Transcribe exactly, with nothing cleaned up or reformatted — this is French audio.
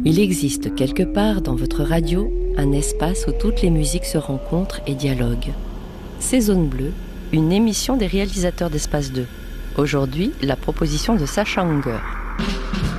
Il existe quelque part dans votre radio un espace où toutes les musiques se rencontrent et dialoguent. C'est Zone Bleue, une émission des réalisateurs d'Espace deux. Aujourd'hui, la proposition de Sacha Unger.